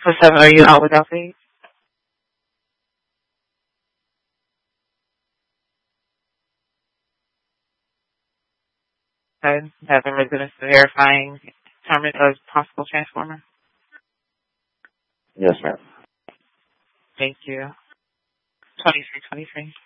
So 7, are you out without pay? I have the residents verifying determined a possible transformer. Yes, ma'am. Thank you. 2323.